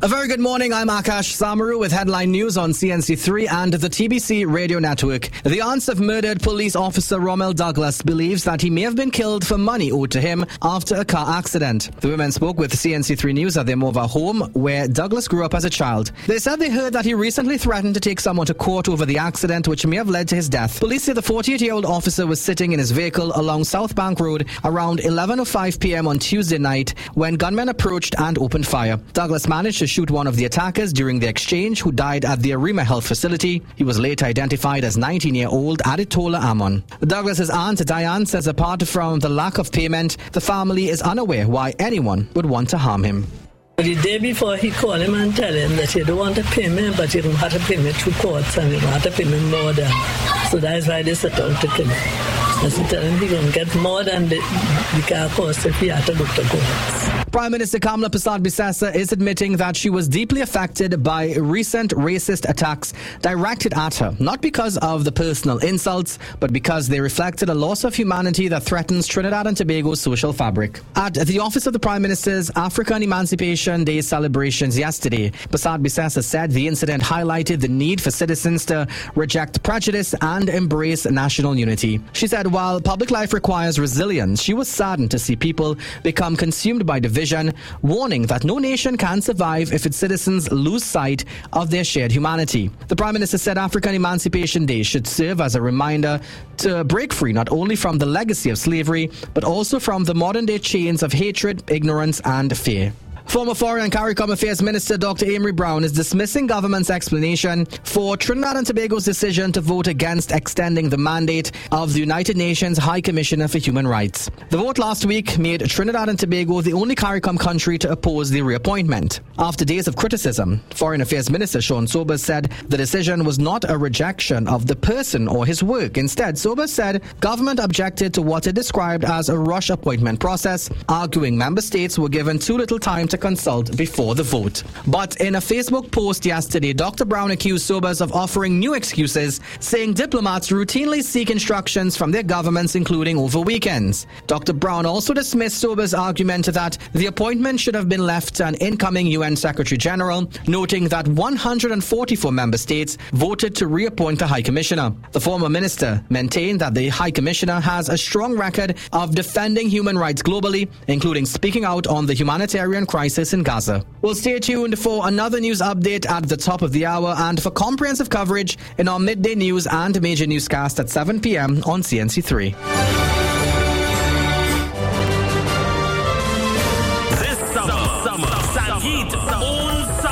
A very good morning. I'm Akash Samaru with headline news on CNC3 and the TBC radio network. The aunt of murdered police officer Rommel Douglas believes that he may have been killed for money owed to him after a car accident. The women spoke with CNC3 News at their Mova home where Douglas grew up as a child. They said they heard that he recently threatened to take someone to court over the accident, which may have led to his death. Police say the 48-year-old officer was sitting in his vehicle along South Bank Road around 11:05 p.m. on Tuesday night when gunmen approached and opened fire. Douglas managed to shoot one of the attackers during the exchange, who died at the Arima Health facility. He was later identified as 19-year-old Aditola Amon. Douglas's aunt Diane says apart from the lack of payment, the family is unaware why anyone would want to harm him. The day before, he called him and tell him that you don't want to pay me, but you don't have to pay me through courts and you don't have to pay me more than. So that's why they set out to kill him. As he tell him he going to get more than the car cost if he had to go to courts. Prime Minister Kamla Persad-Bissessar is admitting that she was deeply affected by recent racist attacks directed at her, not because of the personal insults, but because they reflected a loss of humanity that threatens Trinidad and Tobago's social fabric. At the office of the Prime Minister's African Emancipation Day celebrations yesterday, Persad-Bissessar said the incident highlighted the need for citizens to reject prejudice and embrace national unity. She said while public life requires resilience, she was saddened to see people become consumed by division, warning that no nation can survive if its citizens lose sight of their shared humanity. The Prime Minister said African Emancipation Day should serve as a reminder to break free not only from the legacy of slavery, but also from the modern-day chains of hatred, ignorance, and fear. Former Foreign and CARICOM Affairs Minister Dr. Amory Brown is dismissing government's explanation for Trinidad and Tobago's decision to vote against extending the mandate of the United Nations High Commissioner for Human Rights. The vote last week made Trinidad and Tobago the only CARICOM country to oppose the reappointment. After days of criticism, Foreign Affairs Minister Sean Sobers said the decision was not a rejection of the person or his work. Instead, Sobers said government objected to what it described as a rush appointment process, arguing member states were given too little time to consult before the vote. But in a Facebook post yesterday, Dr. Brown accused Sobers of offering new excuses, saying diplomats routinely seek instructions from their governments, including over weekends. Dr. Brown also dismissed Sobers' argument that the appointment should have been left to an incoming UN Secretary General, noting that 144 member states voted to reappoint the High Commissioner. The former minister maintained that the High Commissioner has a strong record of defending human rights globally, including speaking out on the humanitarian crisis in Gaza. We'll stay tuned for another news update at the top of the hour and for comprehensive coverage in our midday news and major newscast at 7 p.m. on CNC3. This summer, Sangeet owns